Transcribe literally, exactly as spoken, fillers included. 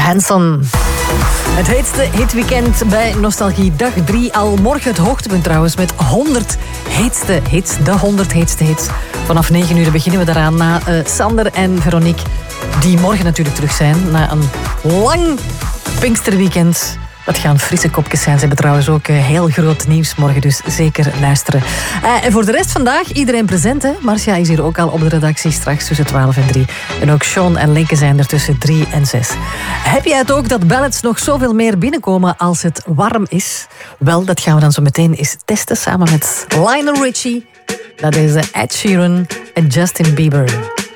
Hanson. Het heetste hitweekend bij Nostalgie. Dag drie, al morgen het hoogtepunt trouwens met honderd heetste hits. De honderd heetste hits. Vanaf negen uur beginnen we daaraan na uh, Sander en Veronique. Die morgen natuurlijk terug zijn. Na een lang Pinksterweekend. Dat gaan frisse kopjes zijn. Ze hebben trouwens ook uh, heel groot nieuws morgen, dus zeker luisteren. Uh, en voor de rest vandaag, iedereen present, hè? Marcia is hier ook al op de redactie, straks tussen twaalf en drie. En ook Sean en Linke zijn er tussen drie en zes. Heb jij het ook dat ballads nog zoveel meer binnenkomen als het warm is? Wel, dat gaan we dan zo meteen eens testen samen met Lionel Richie. Dat is Ed Sheeran en Justin Bieber.